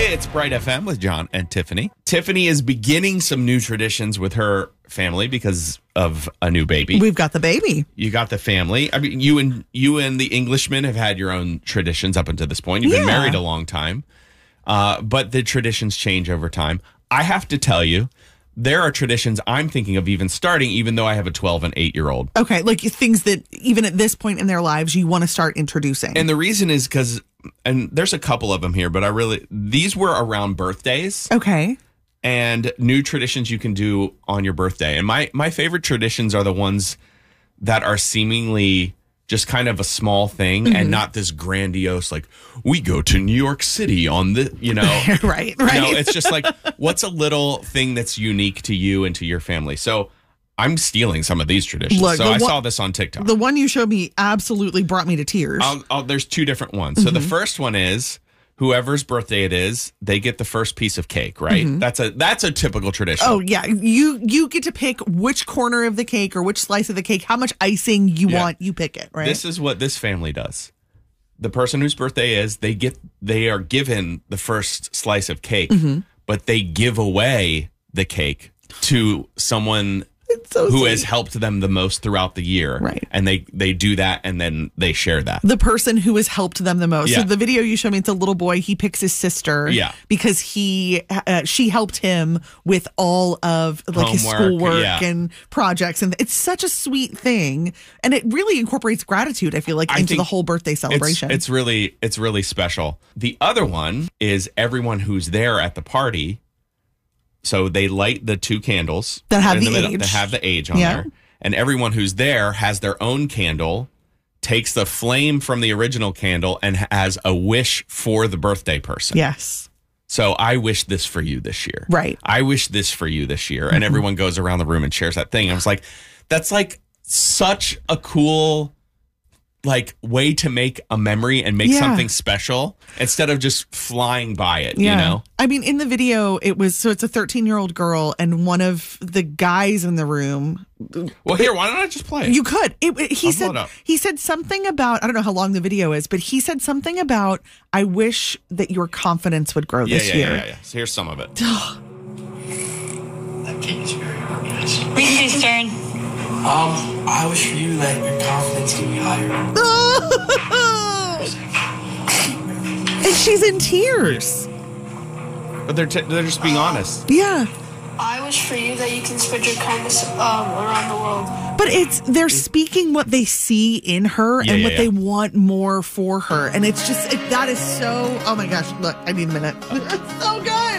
It's Bright FM with John and Tiffany. Tiffany is beginning some new traditions with her family because of a new baby. We've got the baby. You got the family. I mean, you and the Englishman have had your own traditions up until this point. You've been married a long time, but the traditions change over time. I have to tell you, there are traditions I'm thinking of even starting, even though I have a 12 and 8-year-old. Okay, like things that even at this point in their lives, you want to start introducing. And the reason is because, and there's a couple of them here, but these were around birthdays. Okay. And new traditions you can do on your birthday. And my favorite traditions are the ones that are seemingly just kind of a small thing and not this grandiose, like, we go to New York City on the, right. It's just like, what's a little thing that's unique to you and to your family? So I'm stealing some of these traditions. Look, I saw this on TikTok. The one you showed me absolutely brought me to tears. There's two different ones. So the first one is, whoever's birthday it is, they get the first piece of cake, right? That's a typical tradition. Oh, yeah. You get to pick which corner of the cake or which slice of the cake, how much icing you want, you pick it, right? This is what this family does. The person whose birthday is, they are given the first slice of cake, but they give away the cake to someone who has helped them the most throughout the year. Right. And they do that and then they share that. The person who has helped them the most. Yeah. So the video you showed me, it's a little boy. He picks his sister because she helped him with all of like his schoolwork and projects. And it's such a sweet thing. And it really incorporates gratitude, I feel like, into the whole birthday celebration. It's really special. The other one is everyone who's there at the party. So they light the two candles that have in the middle, age. that have the age on there. And everyone who's there has their own candle, takes the flame from the original candle, and has a wish for the birthday person. Yes. So I wish this for you this year. Right. I wish this for you this year. And everyone goes around the room and shares that thing. I was like, that's like such a cool way to make a memory and make something special instead of just flying by it, you know? I mean, in the video, it's a 13-year-old girl and one of the guys in the room. Well, here, why don't I just play it? You could. He said something about, I don't know how long the video is, but he said something about, I wish that your confidence would grow this year. Yeah. So here's some of it. That cake is very organized. Reese's turn. I wish for you that your confidence can be higher. And she's in tears. But they're just being honest. Yeah. I wish for you that you can spread your kindness around the world. But they're speaking what they see in her and what they want more for her. And it's just, that is so, oh my gosh, look, I need a minute. It's so good.